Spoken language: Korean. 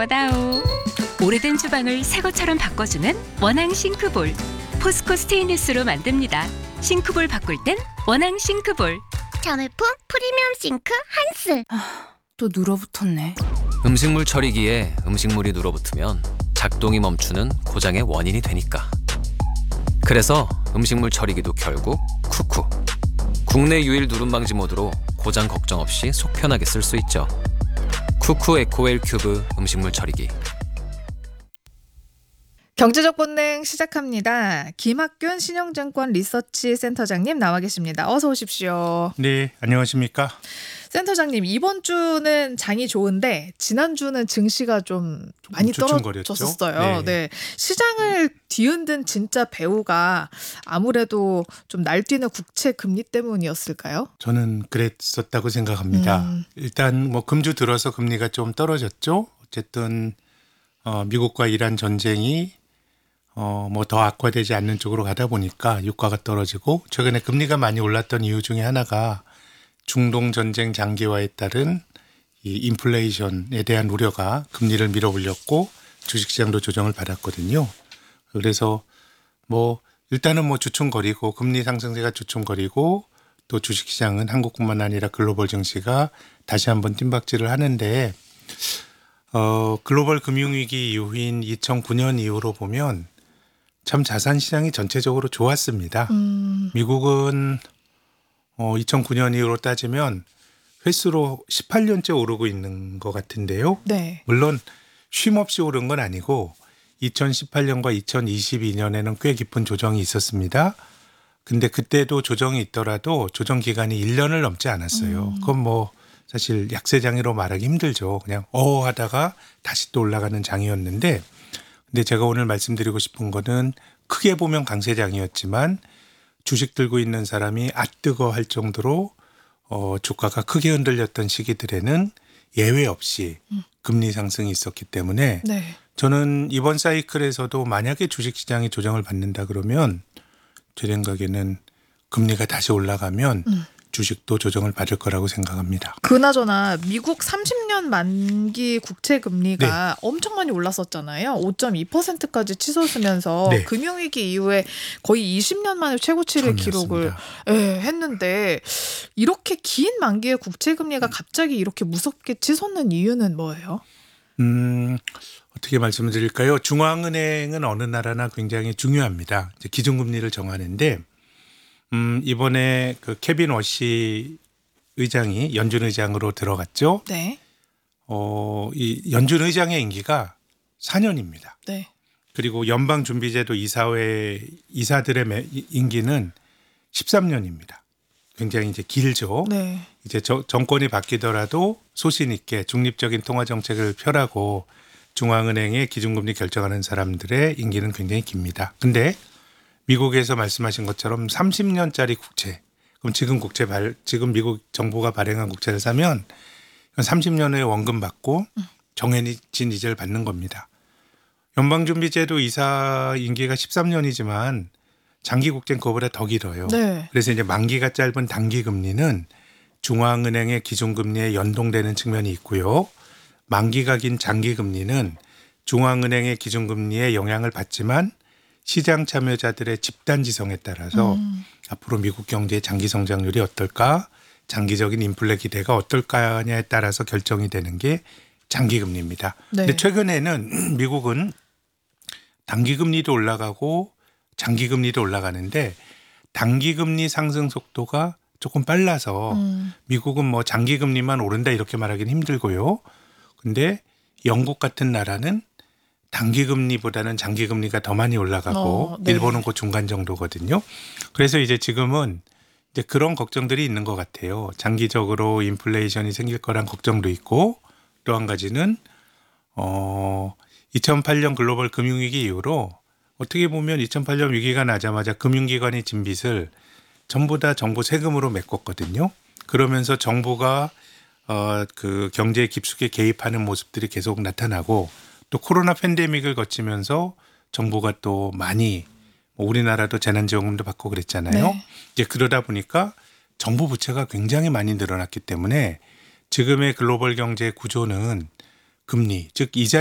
거다오. 오래된 주방을 새 것처럼 바꿔주는 원앙 싱크볼. 포스코 스테인리스로 만듭니다. 싱크볼 바꿀 땐 원앙 싱크볼. 자매품 프리미엄 싱크 한스. 또 눌어붙었네. 음식물 처리기에 음식물이 눌어붙으면 작동이 멈추는 고장의 원인이 되니까. 그래서 음식물 처리기도 결국 쿠쿠. 국내 유일 누름 방지 모드로 고장 걱정 없이 속 편하게 쓸 수 있죠. 쿠쿠 에코웰 큐브 음식물 처리기. 경제적 본능 시작합니다. 김학균 신영증권 리서치 센터장님 나와 계십니다. 어서 오십시오. 네, 안녕하십니까? 센터장님, 이번 주는 장이 좋은데 지난주는 증시가 좀 많이 주춤거렸죠? 떨어졌었어요. 네. 시장을 뒤흔든 진짜 배우가 아무래도 좀 날뛰는 국채 금리 때문이었을까요? 저는 그랬었다고 생각합니다. 일단 뭐 금주 들어서 금리가 좀 떨어졌죠. 어쨌든 미국과 이란 전쟁이 뭐 더 악화되지 않는 쪽으로 가다 보니까 유가가 떨어지고, 최근에 금리가 많이 올랐던 이유 중에 하나가 중동 전쟁 장기화에 따른 이 인플레이션에 대한 우려가 금리를 밀어올렸고 주식시장도 조정을 받았거든요. 그래서 뭐 일단은 뭐 주춤거리고, 금리 상승세가 주춤거리고, 또 주식시장은 한국뿐만 아니라 글로벌 증시가 다시 한번 뜀박질을 하는데, 글로벌 금융위기 이후인 2009년 이후로 보면 참 자산시장이 전체적으로 좋았습니다. 미국은 2009년 이후로 따지면 횟수로 18년째 오르고 있는 것 같은데요. 네. 물론 쉼없이 오른 건 아니고 2018년과 2022년에는 꽤 깊은 조정이 있었습니다. 근데 그때도 조정이 있더라도 조정 기간이 1년을 넘지 않았어요. 그건 뭐 사실 약세장이로 말하기 힘들죠. 그냥 하다가 다시 또 올라가는 장이었는데, 근데 제가 오늘 말씀드리고 싶은 거는 크게 보면 강세장이었지만 주식 들고 있는 사람이 뜨거 할 정도로 주가가 크게 흔들렸던 시기들에는 예외 없이 금리 상승이 있었기 때문에 네. 저는 이번 사이클에서도 만약에 주식시장이 조정을 받는다 그러면 제 생각에는 금리가 다시 올라가면 주식도 조정을 받을 거라고 생각합니다. 그나저나 미국 30년 만기 국채 금리가 엄청 많이 올랐었잖아요. 5.2%까지 치솟으면서 네. 금융위기 이후에 거의 20년 만에 최고치를 기록을 했는데, 이렇게 긴 만기의 국채 금리가 갑자기 이렇게 무섭게 치솟는 이유는 뭐예요? 어떻게 말씀을 드릴까요? 중앙은행은 어느 나라나 굉장히 중요합니다. 이제 기준금리를 정하는데, 이번에 그 케빈 워시 의장이 연준 의장으로 들어갔죠. 네. 이 연준 의장의 임기가 4년입니다. 네. 그리고 연방준비제도 이사회 이사들의 임기는 13년입니다. 굉장히 이제 길죠. 네. 이제 정권이 바뀌더라도 소신 있게 중립적인 통화 정책을 펴라고 중앙은행의 기준금리 결정하는 사람들의 임기는 굉장히 깁니다. 근데 미국에서 말씀하신 것처럼 30년짜리 국채, 그럼 지금 미국 정부가 발행한 국채를 사면 30년의 원금 받고 정해진 이자를 받는 겁니다. 연방준비제도 이사 임기가 13년이지만 장기 국채는 그거보다 더 길어요. 네. 그래서 이제 만기가 짧은 단기 금리는 중앙은행의 기준금리에 연동되는 측면이 있고요. 만기가 긴 장기 금리는 중앙은행의 기준금리에 영향을 받지만 시장 참여자들의 집단지성에 따라서 앞으로 미국 경제의 장기 성장률이 어떨까, 장기적인 인플레 기대가 어떨까냐에 따라서 결정이 되는 게 장기 금리입니다. 네. 근데 최근에는 미국은 단기 금리도 올라가고 장기 금리도 올라가는데 단기 금리 상승 속도가 조금 빨라서 미국은 뭐 장기 금리만 오른다 이렇게 말하기는 힘들고요. 근데 영국 같은 나라는 단기 금리보다는 장기 금리가 더 많이 올라가고 네. 일본은 그 중간 정도거든요. 그래서 이제 지금은 이제 그런 걱정들이 있는 것 같아요. 장기적으로 인플레이션이 생길 거란 걱정도 있고, 또 한 가지는 2008년 글로벌 금융위기 이후로 어떻게 보면 2008년 위기가 나자마자 금융기관이 진 빚을 전부 다 정부 세금으로 메꿨거든요. 그러면서 정부가 그 경제에 깊숙이 개입하는 모습들이 계속 나타나고, 또 코로나 팬데믹을 거치면서 정부가 또 많이 우리나라도 재난지원금도 받고 그랬잖아요. 네. 이제 그러다 보니까 정부 부채가 굉장히 많이 늘어났기 때문에 지금의 글로벌 경제 구조는 금리, 즉 이자